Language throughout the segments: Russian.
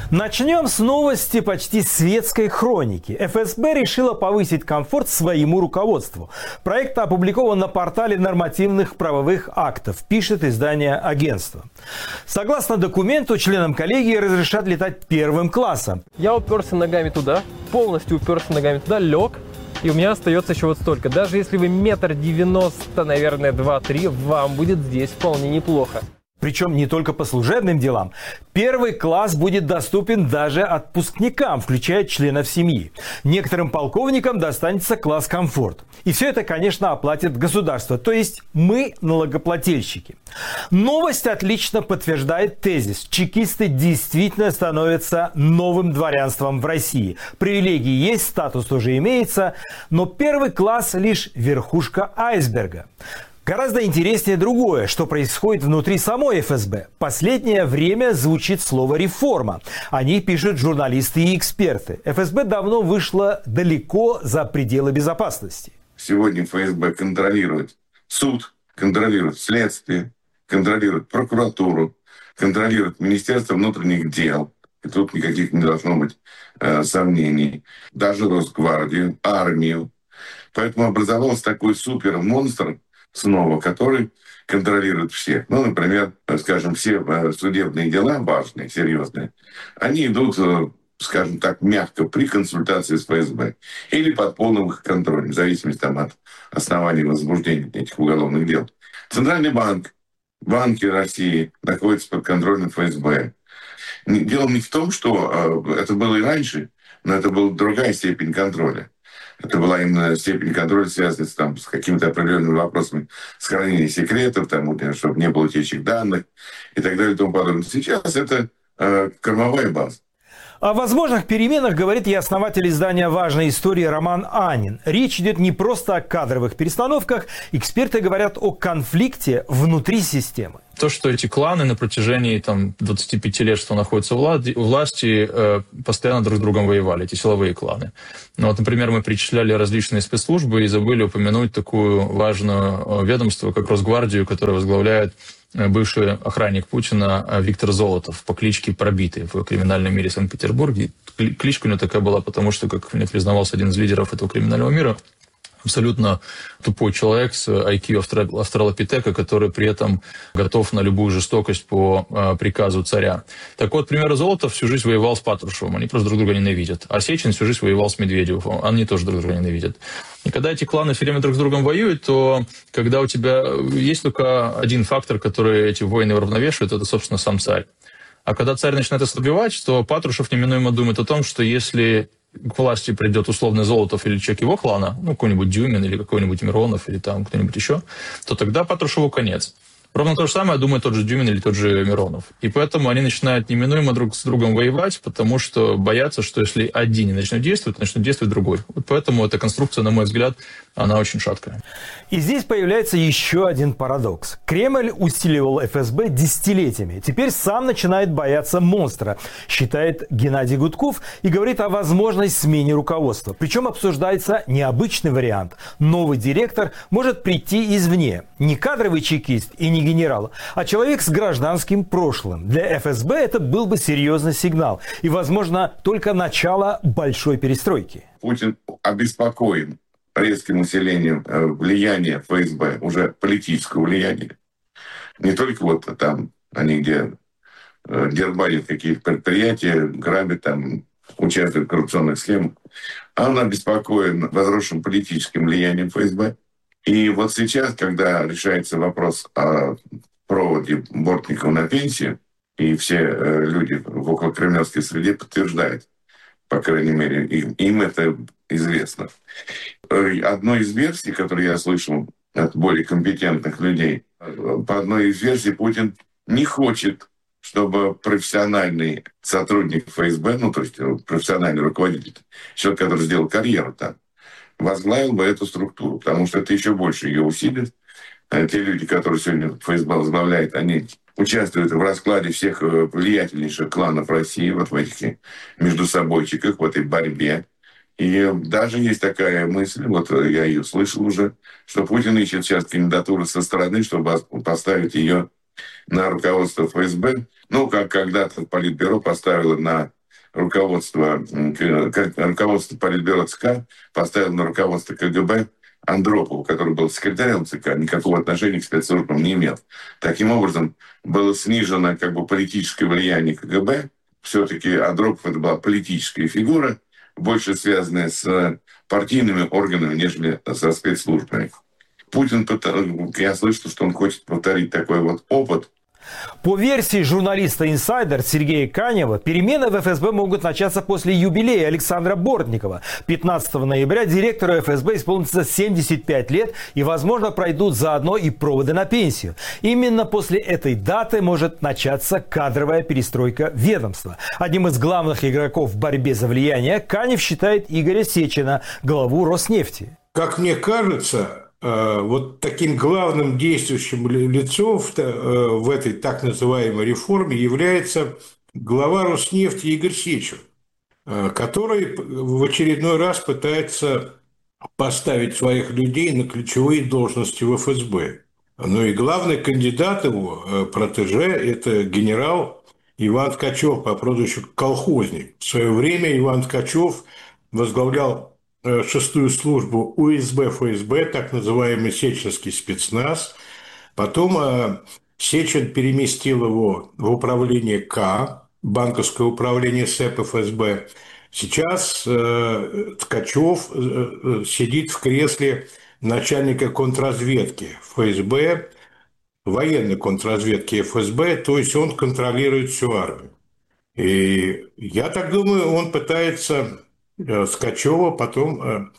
Начнем с новости почти светской хроники. ФСБ решила повысить комфорт своему руководству. Проект опубликован на портале нормативных правовых актов, пишет издание агентства. Согласно документу, членам коллегии разрешат летать первым классом. Я уперся ногами туда, полностью уперся ногами туда, лег. И у меня остается еще вот столько. Даже если вы 1,90 м, наверное, 2-3, вам будет здесь вполне неплохо. Причем не только по служебным делам. Первый класс будет доступен даже отпускникам, включая членов семьи. Некоторым полковникам достанется класс «Комфорт». И все это, конечно, оплатит государство, то есть мы налогоплательщики. Новость отлично подтверждает тезис. Чекисты действительно становятся новым дворянством в России. Привилегии есть, статус тоже имеется, но первый класс лишь верхушка айсберга. Гораздо интереснее другое, что происходит внутри самой ФСБ. Последнее время звучит слово «реформа». О ней пишут журналисты и эксперты. ФСБ давно вышла далеко за пределы безопасности. Сегодня ФСБ контролирует суд, контролирует следствие, контролирует прокуратуру, контролирует Министерство внутренних дел. И тут никаких не должно быть сомнений. Даже Росгвардию, армию. Поэтому образовался такой супермонстр, снова, который контролирует всех. Ну, например, скажем, все судебные дела важные, серьезные, они идут, скажем так, мягко при консультации с ФСБ или под полным их контролем, в зависимости там, от оснований возбуждения этих уголовных дел. Центральный банк, банки России находятся под контролем ФСБ. Дело не в том, что это было и раньше, но это была другая степень контроля. Это была именно степень контроля, связанная там, с какими-то определенными вопросами сохранения секретов, там, чтобы не было утечек данных и так далее и тому подобное. Сейчас это кормовая база. О возможных переменах говорит и основатель издания «Важная история» Роман Анин. Речь идет не просто о кадровых перестановках. Эксперты говорят о конфликте внутри системы. То, что эти кланы на протяжении 25 лет, что находятся у власти, постоянно друг с другом воевали, эти силовые кланы. Ну, вот, например, мы перечисляли различные спецслужбы и забыли упомянуть такую важную ведомство, как Росгвардию, которое возглавляет бывший охранник Путина Виктор Золотов по кличке Пробитый в криминальном мире Санкт-Петербурге. Кличка у него такая была, потому что, как мне признавался один из лидеров этого криминального мира, абсолютно тупой человек с IQ австралопитека, который при этом готов на любую жестокость по приказу царя. Так вот, к примеру, Золотов всю жизнь воевал с Патрушевым, они просто друг друга ненавидят. А Сечин всю жизнь воевал с Медведевым, они тоже друг друга ненавидят. И когда эти кланы все время друг с другом воюют, то когда у тебя есть только один фактор, который эти войны уравновешивает, это, собственно, сам царь. А когда царь начинает ослабевать, то Патрушев неминуемо думает о том, что если к власти придет условный Золотов или человек его клана, ну, какой-нибудь Дюмин или какой-нибудь Миронов или там кто-нибудь еще, то тогда Патрушеву конец. Ровно то же самое думает тот же Дюмин или тот же Миронов. И поэтому они начинают неминуемо друг с другом воевать, потому что боятся, что если один не начнет действовать, начнет действовать другой. Вот поэтому эта конструкция, на мой взгляд, она очень шаткая. И здесь появляется еще один парадокс. Кремль усиливал ФСБ десятилетиями. Теперь сам начинает бояться монстра, считает Геннадий Гудков и говорит о возможной смене руководства. Причем обсуждается необычный вариант. Новый директор может прийти извне. Не кадровый чекист и не генерал, а человек с гражданским прошлым. Для ФСБ это был бы серьезный сигнал. И, возможно, только начало большой перестройки. Путин обеспокоен резким усилением влияния ФСБ, уже политического влияния. Не только вот там они, где дербанят какие-то предприятия, грабят, там, участвуют в коррупционных схемах, а он обеспокоен возросшим политическим влиянием ФСБ. И вот сейчас, когда решается вопрос о проводе Бортникова на пенсию, и все люди в околокремлевской среде подтверждают, по крайней мере, им это известно. Одной из версий, которую я слышал от более компетентных людей, по одной из версий Путин не хочет, чтобы профессиональный сотрудник ФСБ, ну, то есть профессиональный руководитель, человек, который сделал карьеру там, возглавил бы эту структуру, потому что это еще больше ее усилит. Те люди, которые сегодня ФСБ возглавляют, они участвуют в раскладе всех влиятельнейших кланов России, вот в этих междусобойчиках, в этой борьбе. И даже есть такая мысль, вот я ее слышал уже, что Путин ищет сейчас кандидатуру со стороны, чтобы поставить ее на руководство ФСБ. Ну, как когда-то Политбюро поставило на руководство Политбюро ЦК поставил на руководство КГБ Андропова, который был секретарем ЦК, никакого отношения к спецслужбам не имел. Таким образом, было снижено политическое влияние КГБ. Все-таки Андропов это была политическая фигура, больше связанная с партийными органами, нежели со спецслужбами. Путин, я слышу, что он хочет повторить такой вот опыт. По версии журналиста «Инсайдер» Сергея Канева, перемены в ФСБ могут начаться после юбилея Александра Бортникова. 15 ноября директору ФСБ исполнится 75 лет, и, возможно, пройдут заодно и проводы на пенсию. Именно после этой даты может начаться кадровая перестройка ведомства. Одним из главных игроков в борьбе за влияние Канев считает Игоря Сечина, главу Роснефти. Как мне кажется, вот таким главным действующим лицом в этой так называемой реформе является глава Роснефти Игорь Сечин, который в очередной раз пытается поставить своих людей на ключевые должности в ФСБ. Ну и главный кандидат его, протеже, это генерал Иван Ткачев по прозвищу Колхозник. В свое время Иван Ткачев возглавлял 6-ю службу УСБ ФСБ, так называемый сеченский спецназ. Потом Сечин переместил его в управление К, банковское управление СЭП ФСБ. Сейчас Ткачев сидит в кресле начальника контрразведки ФСБ, военной контрразведки ФСБ, то есть он контролирует всю армию. И я так думаю, он пытается Ткачева потом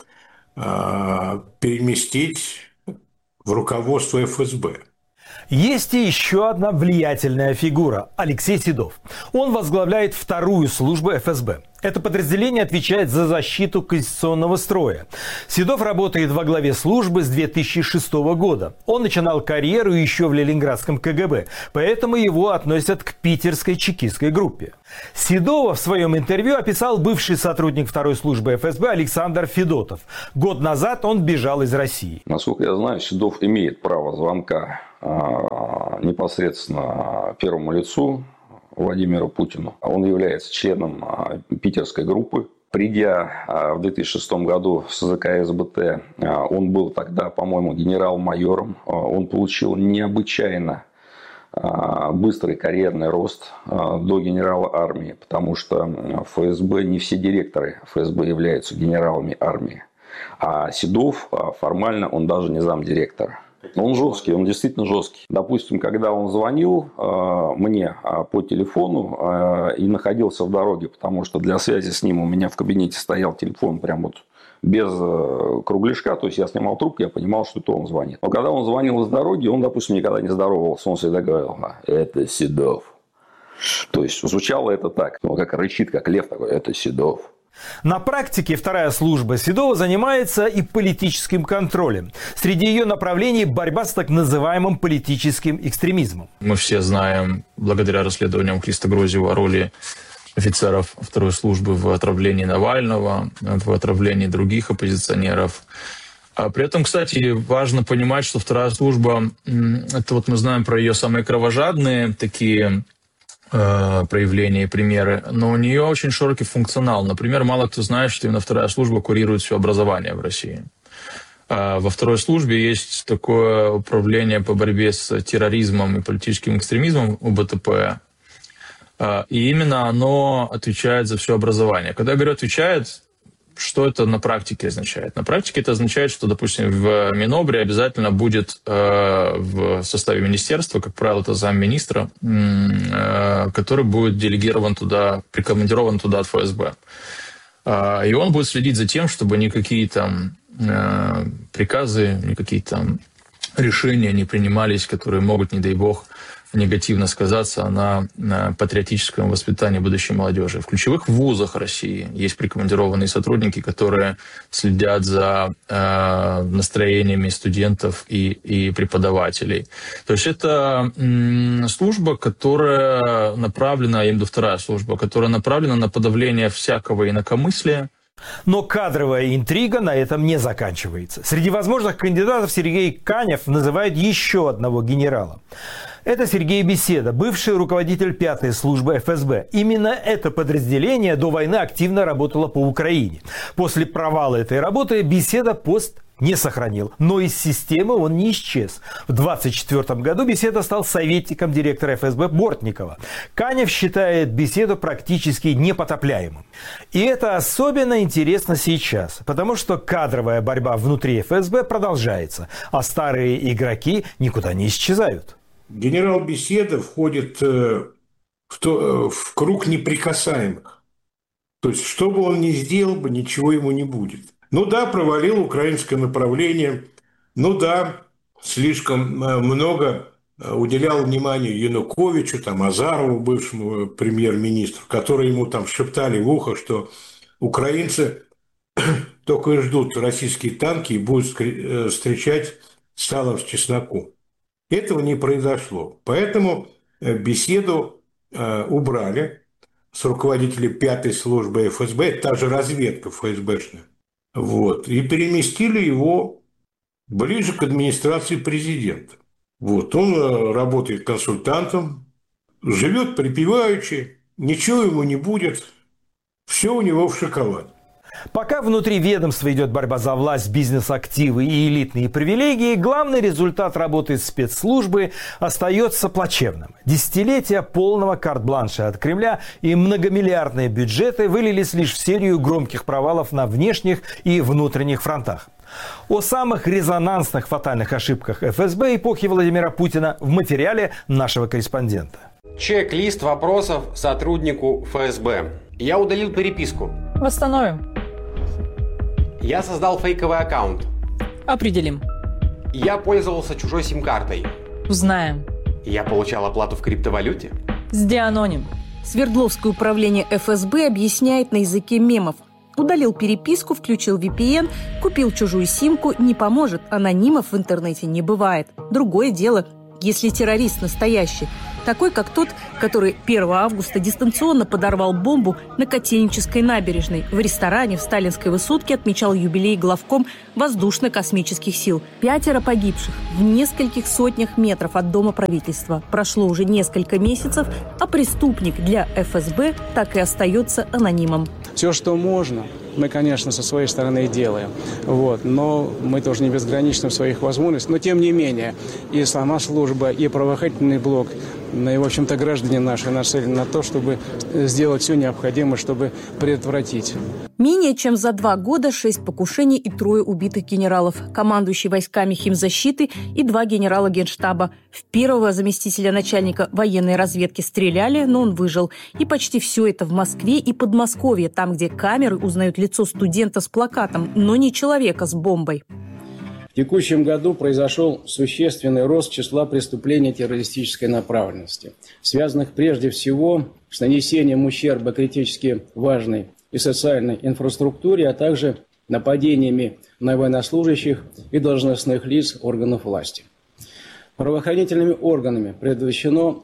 переместить в руководство ФСБ. Есть и еще одна влиятельная фигура – Алексей Седов. Он возглавляет 2-ю службу ФСБ. Это подразделение отвечает за защиту конституционного строя. Седов работает во главе службы с 2006 года. Он начинал карьеру еще в ленинградском КГБ, поэтому его относят к питерской чекистской группе. Седова в своем интервью описал бывший сотрудник 2-й службы ФСБ Александр Федотов. Год назад он бежал из России. Насколько я знаю, Седов имеет право звонка непосредственно первому лицу Владимиру Путину. Он является членом питерской группы. Придя в 2006 году в СЗК СБТ, он был тогда, по-моему, генерал-майором. Он получил необычайно быстрый карьерный рост до генерала армии, потому что в ФСБ не все директоры ФСБ являются генералами армии. А Седов формально он даже не замдиректора. Он жесткий, он действительно жесткий. Допустим, когда он звонил мне по телефону и находился в дороге, потому что для связи с ним у меня в кабинете стоял телефон прям вот без кругляшка, то есть я снимал трубку, я понимал, что это он звонит. Но когда он звонил из дороги, он, допустим, никогда не здоровался, он всегда говорил: это Седов. То есть звучало это так, ну, как рычит, как лев такой: это Седов. На практике 2-я служба Седова занимается и политическим контролем. Среди ее направлений борьба с так называемым политическим экстремизмом. Мы все знаем, благодаря расследованиям Христа Грозева, о роли офицеров 2-й службы в отравлении Навального, в отравлении других оппозиционеров. А при этом, кстати, важно понимать, что 2-я служба, это вот мы знаем про ее самые кровожадные такие проявления и примеры, но у нее очень широкий функционал. Например, мало кто знает, что именно 2-я служба курирует все образование в России. Во 2-й службе есть такое управление по борьбе с терроризмом и политическим экстремизмом, УБТП, и именно оно отвечает за все образование. Когда я говорю «отвечает», что это на практике означает? На практике это означает, что, допустим, в Минобре обязательно будет в составе министерства, как правило, это замминистра, который будет делегирован туда, прикомандирован туда от ФСБ. И он будет следить за тем, чтобы никакие там приказы, никакие там решения не принимались, которые могут, не дай бог, негативно сказаться на патриотическом воспитании будущей молодежи. В ключевых вузах России есть прикомандированные сотрудники, которые следят за настроениями студентов и преподавателей. То есть это служба, которая направлена, я имею в виду 2-я служба, которая направлена на подавление всякого инакомыслия. Но кадровая интрига на этом не заканчивается. Среди возможных кандидатов Сергей Канев называет еще одного генерала. Это Сергей Беседа, бывший руководитель 5-й службы ФСБ. Именно это подразделение до войны активно работало по Украине. После провала этой работы Беседа пост не сохранил, но из системы он не исчез. В 1924 году Беседа стал советником директора ФСБ Бортникова. Канев считает Беседу практически непотопляемым. И это особенно интересно сейчас, потому что кадровая борьба внутри ФСБ продолжается, а старые игроки никуда не исчезают. Генерал Беседа входит в круг неприкасаемых. То есть, что бы он ни сделал, ничего ему не будет. Ну да, провалил украинское направление. Ну да, слишком много уделял внимания Януковичу, Азарову, бывшему премьер-министру, которые ему шептали в ухо, что украинцы только и ждут российские танки и будут встречать салом с чесноком. Этого не произошло. Поэтому Беседу убрали с руководителя 5-й службы ФСБ, это та же разведка ФСБшная, и переместили его ближе к администрации президента. Он работает консультантом, живет припеваючи, ничего ему не будет, все у него в шоколаде. Пока внутри ведомства идет борьба за власть, бизнес-активы и элитные привилегии, главный результат работы спецслужбы остается плачевным. Десятилетия полного карт-бланша от Кремля и многомиллиардные бюджеты вылились лишь в серию громких провалов на внешних и внутренних фронтах. О самых резонансных фатальных ошибках ФСБ эпохи Владимира Путина в материале нашего корреспондента. Чек-лист вопросов сотруднику ФСБ. Я удалил переписку. Восстановим. Я создал фейковый аккаунт. Определим. Я пользовался чужой сим-картой. Узнаем. Я получал оплату в криптовалюте. Сдеаноним. Свердловское управление ФСБ объясняет на языке мемов. Удалил переписку, включил VPN, купил чужую симку, не поможет. Анонимов в интернете не бывает. Другое дело, если террорист настоящий. Такой, как тот, который 1 августа дистанционно подорвал бомбу на Котельнической набережной. В ресторане в сталинской высотке отмечал юбилей главком воздушно-космических сил. 5 погибших в нескольких сотнях метров от дома правительства. Прошло уже несколько месяцев, а преступник для ФСБ так и остается анонимом. Все, что можно, мы, конечно, со своей стороны делаем. Но мы тоже не безграничны в своих возможностях. Но, тем не менее, и сама служба, и правоохранительный блок, и, в общем-то, граждане наши нацелены на то, чтобы сделать все необходимое, чтобы предотвратить. Менее чем за 2 года 6 покушений и 3 убитых генералов. Командующий войсками химзащиты и 2 генерала Генштаба. В первого заместителя начальника военной разведки стреляли, но он выжил. И почти все это в Москве и Подмосковье, там, где камеры узнают лицо студента с плакатом, но не человека с бомбой. В текущем году произошел существенный рост числа преступлений террористической направленности, связанных прежде всего с нанесением ущерба критически важной и социальной инфраструктуре, а также нападениями на военнослужащих и должностных лиц органов власти. Правоохранительными органами предотвращено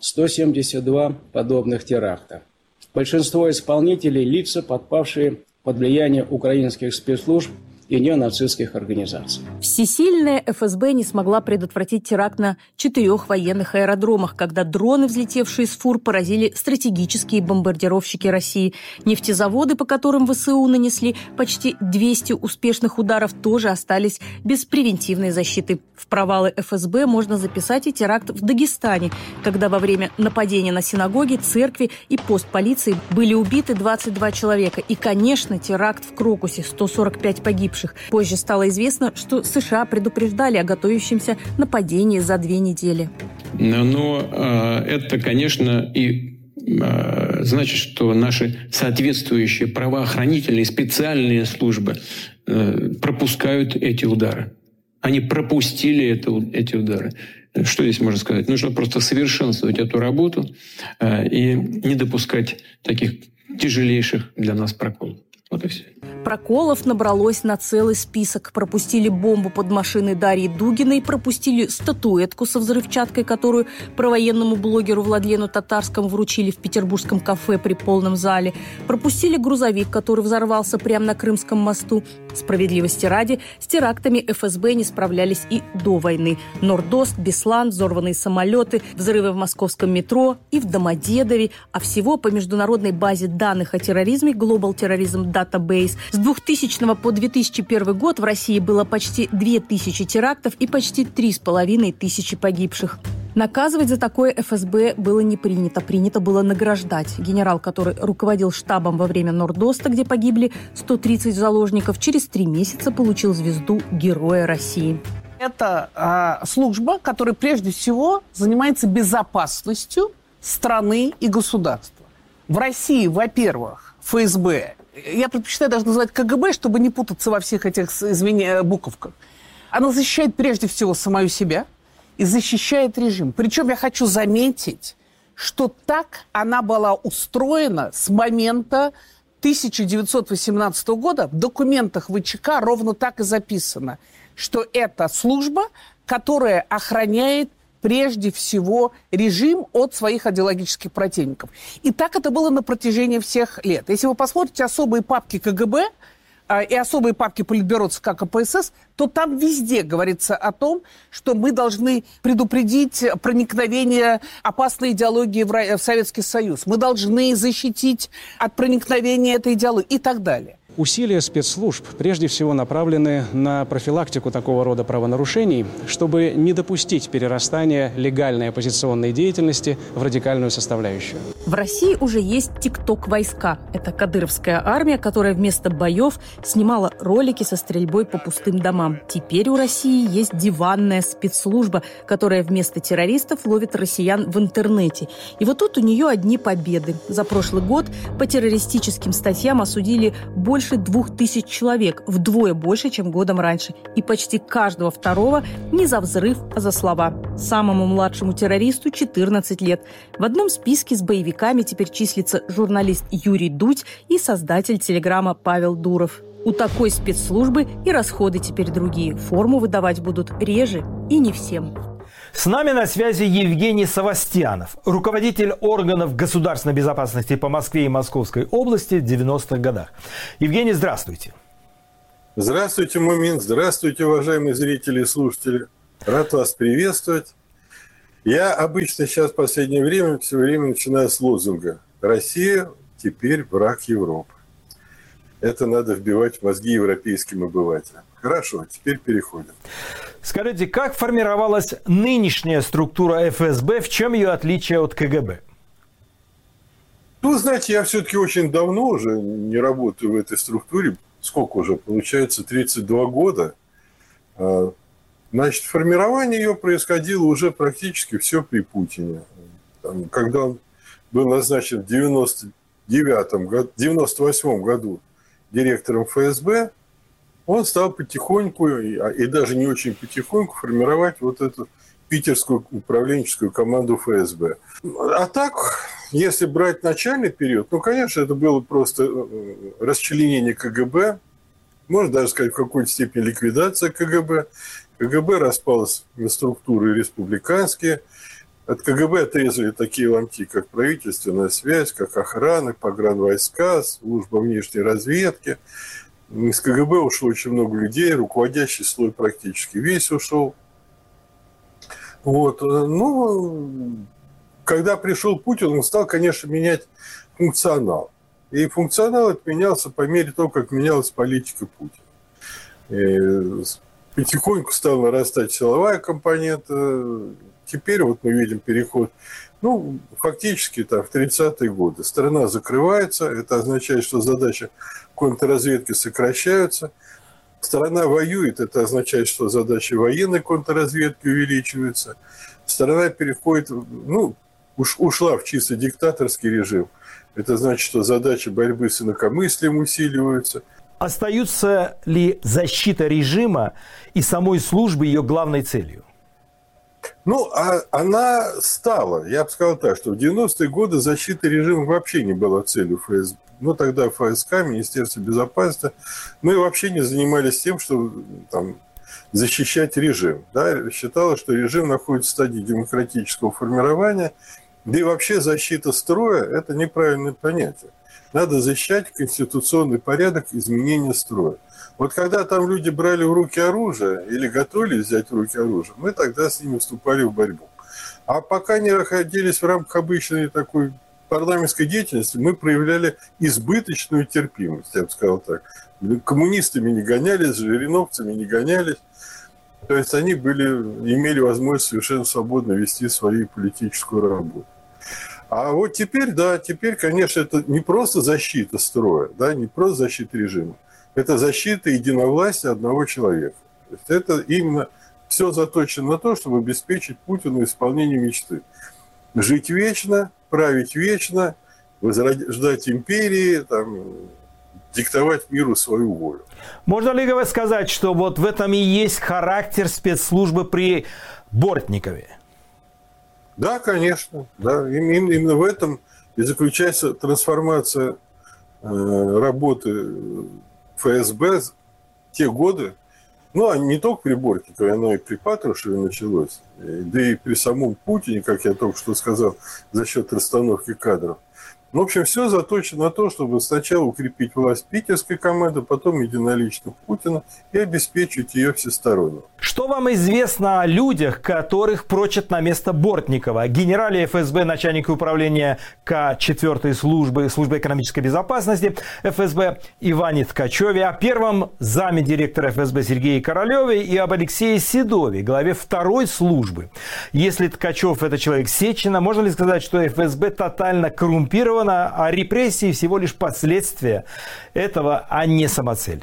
172 подобных теракта. Большинство исполнителей – лица, подпавшие под влияние украинских спецслужб и неонацистских организаций. Всесильная ФСБ не смогла предотвратить теракт на 4 военных аэродромах, когда дроны, взлетевшие с фур, поразили стратегические бомбардировщики России. Нефтезаводы, по которым ВСУ нанесли почти 200 успешных ударов, тоже остались без превентивной защиты. В провалы ФСБ можно записать и теракт в Дагестане, когда во время нападения на синагоги, церкви и пост полиции были убиты 22 человека. И, конечно, теракт в Крокусе, 145 погибших. Позже стало известно, что США предупреждали о готовящемся нападении за 2 недели. Но это, конечно, и значит, что наши соответствующие правоохранительные специальные службы пропускают эти удары. Они пропустили эти удары. Что здесь можно сказать? Нужно просто совершенствовать эту работу и не допускать таких тяжелейших для нас проколов. Вот и все. Проколов набралось на целый список. Пропустили бомбу под машиной Дарьи Дугиной, пропустили статуэтку со взрывчаткой, которую провоенному блогеру Владлену Татарскому вручили в петербургском кафе при полном зале. Пропустили грузовик, который взорвался прямо на Крымском мосту. Справедливости ради, с терактами ФСБ не справлялись и до войны. Нордост, Беслан, взорванные самолеты, взрывы в московском метро и в Домодедове. А всего по международной базе данных о терроризме Global Terrorism Database с 2000 по 2001 год в России было почти 2000 терактов и почти 3500 погибших. Наказывать за такое ФСБ было не принято. Принято было награждать. Генерал, который руководил штабом во время Нордоста, где погибли 130 заложников, через 3 месяца получил звезду Героя России. Это служба, которая прежде всего занимается безопасностью страны и государства. В России, во-первых, ФСБ, я предпочитаю даже называть КГБ, чтобы не путаться во всех этих, буковках, она защищает прежде всего самую себя и защищает режим. Причем я хочу заметить, что так она была устроена с момента 1918 года. В документах ВЧК ровно так и записано, что это служба, которая охраняет прежде всего режим от своих идеологических противников. И так это было на протяжении всех лет. Если вы посмотрите особые папки КГБ и особые папки Политбюро ЦК КПСС, то там везде говорится о том, что мы должны предупредить проникновение опасной идеологии в Советский Союз. Мы должны защитить от проникновения этой идеологии и так далее. Усилия спецслужб прежде всего направлены на профилактику такого рода правонарушений, чтобы не допустить перерастания легальной оппозиционной деятельности в радикальную составляющую. В России уже есть ТикТок-войска. Это кадыровская армия, которая вместо боев снимала ролики со стрельбой по пустым домам. Теперь у России есть диванная спецслужба, которая вместо террористов ловит россиян в интернете. И вот тут у нее одни победы. За прошлый год по террористическим статьям осудили больше 2000 человек, вдвое больше, чем годом раньше. И почти каждого второго не за взрыв, а за слова. Самому младшему террористу 14 лет. В одном списке с боевиками теперь числится журналист Юрий Дудь и создатель телеграма Павел Дуров. У такой спецслужбы и расходы теперь другие. Форму выдавать будут реже и не всем. С нами на связи Евгений Савастьянов, руководитель органов государственной безопасности по Москве и Московской области в 90-х годах. Евгений, здравствуйте. Здравствуйте, Мумин. Здравствуйте, уважаемые зрители и слушатели. Рад вас приветствовать. Я обычно сейчас в последнее время все время начинаю с лозунга «Россия теперь враг Европы». Это надо вбивать в мозги европейским обывателям. Хорошо, теперь переходим. Скажите, как формировалась нынешняя структура ФСБ, в чем ее отличие от КГБ? Ну, знаете, я все-таки очень давно уже не работаю в этой структуре. Сколько уже? Получается, 32 года. Значит, формирование ее происходило уже практически все при Путине. Когда он был назначен в 98 году директором ФСБ, он стал потихоньку, и даже не очень потихоньку, формировать вот эту питерскую управленческую команду ФСБ. А так, если брать начальный период, ну, конечно, это было просто расчленение КГБ, можно даже сказать, в какой-то степени ликвидация КГБ. КГБ распалось на структуры республиканские. От КГБ отрезали такие ломти, как правительственная связь, как охрана, погранвойска, служба внешней разведки. Из КГБ ушло очень много людей, руководящий слой практически весь ушел. Вот. Ну, когда пришел Путин, он стал, конечно, менять функционал. И функционал отменялся по мере того, как менялась политика Путина. И потихоньку стала нарастать силовая компонента. Теперь вот мы видим переход, ну, фактически там в 30-е годы. Страна закрывается, это означает, что задачи контрразведки сокращаются. Страна воюет, это означает, что задачи военной контрразведки увеличиваются. Страна переходит, ну, ушла в чисто диктаторский режим. Это значит, что задачи борьбы с инакомыслием усиливаются. Остаются ли защита режима и самой службы ее главной целью? Ну, она стала. Я бы сказал так, что в 90-е годы защита режима вообще не была целью ФСБ. Ну, тогда ФСК, Министерство безопасности, мы вообще не занимались тем, что там, защищать режим. Да? Считалось, что режим находится в стадии демократического формирования, Да и вообще защита строя – это неправильное понятие. Надо защищать конституционный порядок изменения строя. Вот когда там люди брали в руки оружие или готовились взять в руки оружие, мы тогда с ними вступали в борьбу. А пока не находились в рамках обычной такой парламентской деятельности, мы проявляли избыточную терпимость, я бы сказал так. Коммунистами не гонялись, жириновцами не гонялись. То есть они имели возможность совершенно свободно вести свою политическую работу. А вот теперь, да, конечно, это не просто защита строя, да, не просто защита режима. Это защита единовластия одного человека. То есть это именно все заточено на то, чтобы обеспечить Путину исполнение мечты. Жить вечно, править вечно, возрождать империи, там, диктовать миру свою волю. Можно ли сказать, что вот в этом и есть характер спецслужбы при Бортникове? Да, конечно. Да. Именно в этом и заключается трансформация работы ФСБ в те годы. Ну, а не только при Бортникове, оно и при Патрушеве началось. Да и при самом Путине, как я только что сказал, за счет расстановки кадров. В общем, все заточено на то, чтобы сначала укрепить власть питерской команды, потом единолично Путина и обеспечить ее всесторонне. Что вам известно о людях, которых прочат на место Бортникова? Генерале ФСБ, начальнику управления К4 службы экономической безопасности ФСБ Иване Ткачеве, о первом заме директора ФСБ Сергее Королеве и об Алексее Седове, главе второй службы. Если Ткачев – это человек Сечина, можно ли сказать, что ФСБ тотально коррумпирована, а репрессии всего лишь последствия этого, а не самоцель?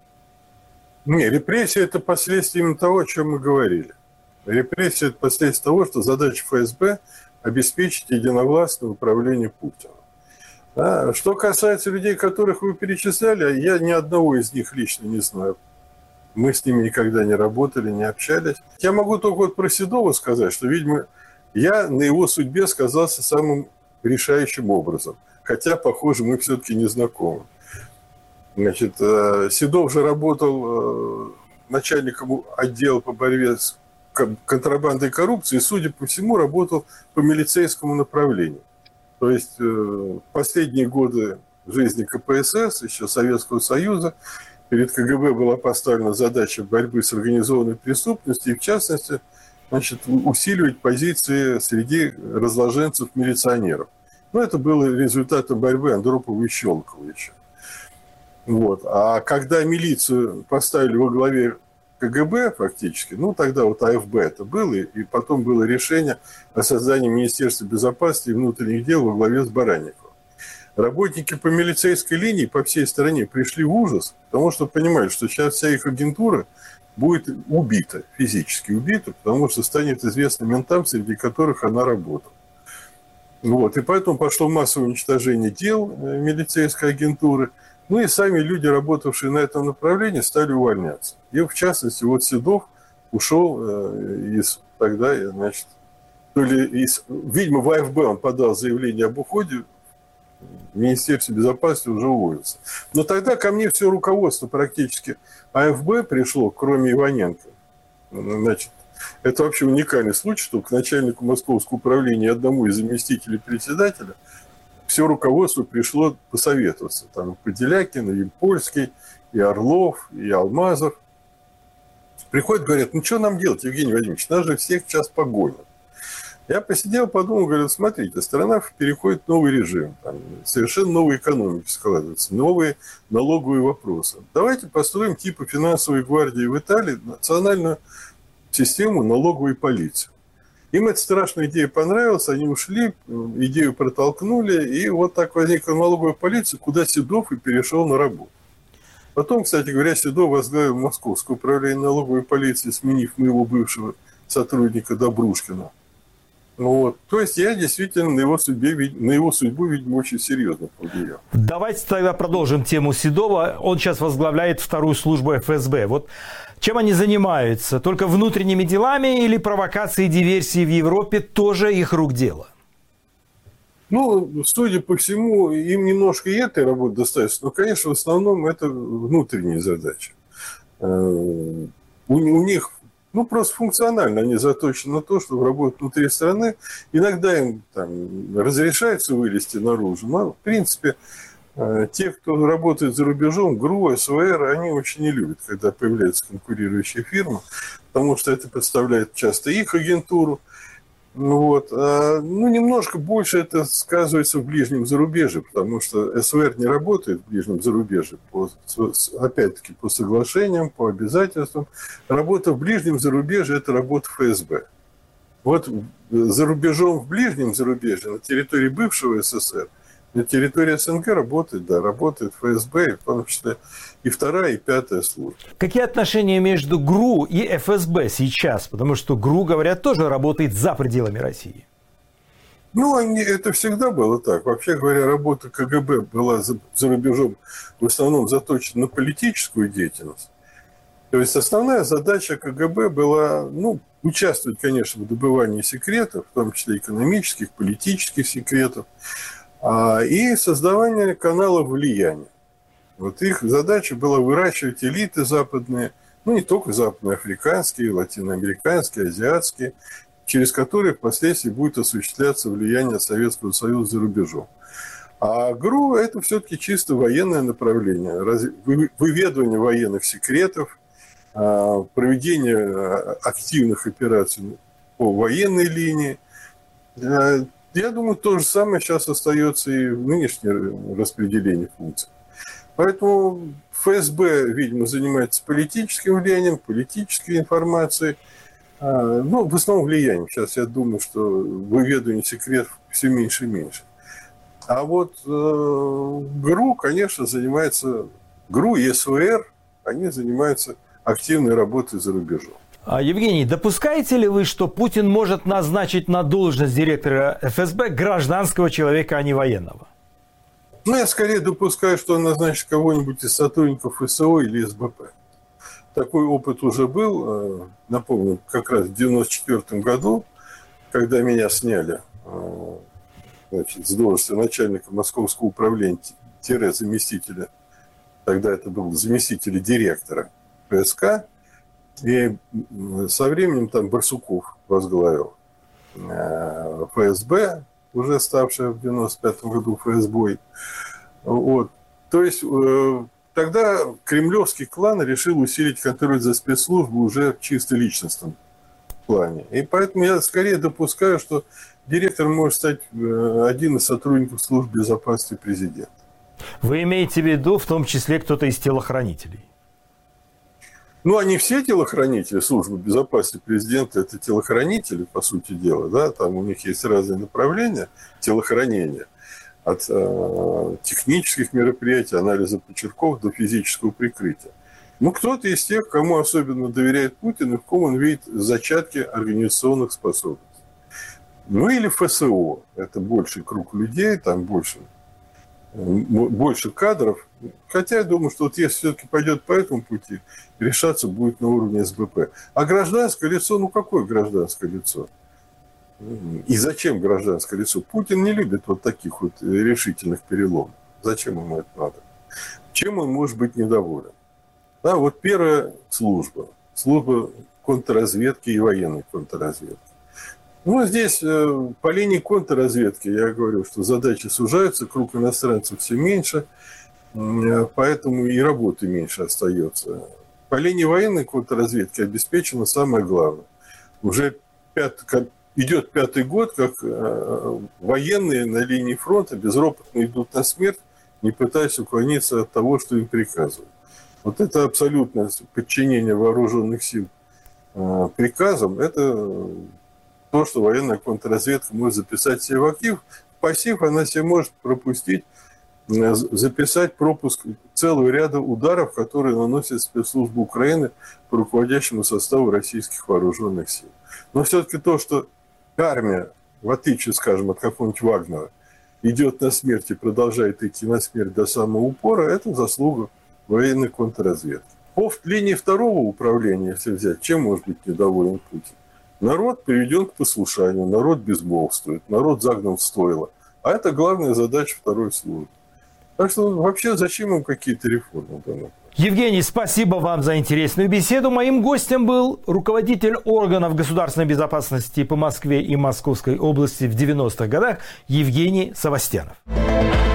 Не, репрессии – это последствия именно того, о чем мы говорили. Репрессии – это последствия того, что задача ФСБ – обеспечить единовластное управление Путиным. Да? Что касается людей, которых вы перечисляли, я ни одного из них лично не знаю. Мы с ними никогда не работали, не общались. Я могу только вот про Седова сказать, что, видимо, я на его судьбе сказался самым решающим образом. Хотя, похоже, мы все-таки не знакомы. Значит, Седов же работал начальником отдела по борьбе с контрабандой и коррупцией, и, судя по всему, работал по милицейскому направлению. То есть последние годы жизни КПСС, еще Советского Союза, перед КГБ была поставлена задача борьбы с организованной преступностью и, в частности, значит, усиливать позиции среди разложенцев-милиционеров. Но это было результатом борьбы Андропова и Щелкова еще. Вот. А когда милицию поставили во главе КГБ фактически, ну тогда вот АФБ это было, и потом было решение о создании Министерства безопасности и внутренних дел во главе с Баранниковым. Работники по милицейской линии по всей стране пришли в ужас, потому что понимали, что сейчас вся их агентура будет убита, физически убита, потому что станет известно ментам, среди которых она работала. Вот. И поэтому пошло массовое уничтожение дел милицейской агентуры. Ну и сами люди, работавшие на этом направлении, стали увольняться. И в частности, вот Седов ушел из тогда, значит, то ли из, видимо, в АФБ он подал заявление об уходе, в Министерстве безопасности уже уволился. Но тогда ко мне все руководство практически АФБ пришло, кроме Иваненко. Значит, это вообще уникальный случай, что к начальнику Московского управления одному из заместителей председателя все руководство пришло посоветоваться. Там и Поделякин, и Польский, и Орлов, и Алмазов. Приходят, говорят, ну что нам делать, Евгений Владимирович, нас же всех сейчас погонят. Я посидел, подумал, говорю, смотрите, страна переходит в новый режим, там совершенно новая экономика складывается, новые налоговые вопросы. Давайте построим типа финансовой гвардии в Италии национальную систему налоговой полиции. Им эта страшная идея понравилась, они ушли, идею протолкнули, и вот так возникла налоговая полиция, куда Седов и перешел на работу. Потом, кстати говоря, Седов возглавил Московское управление налоговой полиции, сменив моего бывшего сотрудника Добрушкина. Вот. То есть я действительно на его судьбу, видимо, очень серьезно повлиял. Давайте тогда продолжим тему Седова. Он сейчас возглавляет вторую службу ФСБ. Вот чем они занимаются? Только внутренними делами или провокации и диверсии в Европе тоже их рук дело? Ну, судя по всему, им немножко и этой работы достаточно, но, конечно, в основном это внутренние задачи. У них Ну, просто функционально они заточены на то, чтобы работать внутри страны. Иногда им там разрешается вылезти наружу, но, в принципе, те, кто работает за рубежом, ГРУ, СВР, они очень не любят, когда появляются конкурирующие фирмы, потому что это представляет часто их агентуру. Вот. Ну, немножко больше это сказывается в ближнем зарубежье, потому что СВР не работает в ближнем зарубежье, опять-таки, по соглашениям, по обязательствам. Работа в ближнем зарубежье – это работа ФСБ. Вот за рубежом, в ближнем зарубежье, на территории бывшего СССР, на территории СНГ работает, да, работает ФСБ, в том числе и 2-я, и 5-я служба. Какие отношения между ГРУ и ФСБ сейчас? Потому что ГРУ, говорят, тоже работает за пределами России. Ну, это всегда было так. Вообще говоря, работа КГБ была за рубежом в основном заточена на политическую деятельность. То есть основная задача КГБ была, ну, участвовать, конечно, в добывании секретов, в том числе экономических, политических секретов, и создавание каналов влияния. Вот их задача была выращивать элиты западные, ну не только западные, африканские, латиноамериканские, азиатские, через которые впоследствии будет осуществляться влияние Советского Союза за рубежом. А ГРУ – это все-таки чисто военное направление, выведывание военных секретов, проведение активных операций по военной линии. Я думаю, то же самое сейчас остается и в нынешнем распределении функций. Поэтому ФСБ, видимо, занимается политическим влиянием, политической информацией. Ну, в основном влиянием. Сейчас я думаю, что выведывание секретов все меньше и меньше. А вот ГРУ, конечно, занимается... ГРУ и СВР, они занимаются активной работой за рубежом. Евгений, допускаете ли вы, что Путин может назначить на должность директора ФСБ гражданского человека, а не военного? Ну, я скорее допускаю, что он назначит кого-нибудь из сотрудников СО или СБП. Такой опыт уже был, напомню, как раз в 1994 году, когда меня сняли, значит, с должности начальника Московского управления, заместителя, тогда это был заместитель директора ФСК, и со временем там Барсуков возглавил ФСБ, уже ставшая в 1995 году ФСБ. Вот. То есть тогда кремлевский клан решил усилить контроль за спецслужбы уже в чисто личностном плане. И поэтому я скорее допускаю, что директором может стать один из сотрудников службы безопасности президента. Вы имеете в виду в том числе кто-то из телохранителей? Ну, они все телохранители службы безопасности президента, это телохранители, по сути дела, да, там у них есть разные направления телохранения, от технических мероприятий, анализа почерков до физического прикрытия. Ну, кто-то из тех, кому особенно доверяет Путин, и в ком он видит зачатки организационных способностей. Ну, или ФСО, это больший круг людей, там больше кадров. Хотя я думаю, что вот если все-таки пойдет по этому пути, решаться будет на уровне СБП. А гражданское лицо, ну какое гражданское лицо? И зачем гражданское лицо? Путин не любит вот таких вот решительных переломов. Зачем ему это надо? Чем он может быть недоволен? Да, вот первая служба контрразведки и военной контрразведки. Ну, здесь по линии контрразведки я говорю, что задачи сужаются, круг иностранцев все меньше, поэтому и работы меньше остается. По линии военной контрразведки обеспечено самое главное. Уже идет 5-й год, как военные на линии фронта безропотно идут на смерть, не пытаясь уклониться от того, что им приказывают. Вот это абсолютное подчинение вооруженных сил приказам, это то, что военная контрразведка может записать себе в актив. В пассив она себе может пропустить, записать пропуск целого ряда ударов, которые наносят спецслужбы Украины по руководящему составу российских вооруженных сил. Но все-таки то, что армия, в отличие, скажем, от какого-нибудь Вагнера, идет на смерть и продолжает идти на смерть до самого упора, это заслуга военной контрразведки. По линии второго управления, если взять, чем может быть недоволен Путин? Народ приведен к послушанию, народ безмолвствует, народ загнан в стойло. А это главная задача второй службы. Так что вообще зачем им какие-то реформы? Евгений, спасибо вам за интересную беседу. Моим гостем был руководитель органов государственной безопасности по Москве и Московской области в 90-х годах Евгений Савастьянов.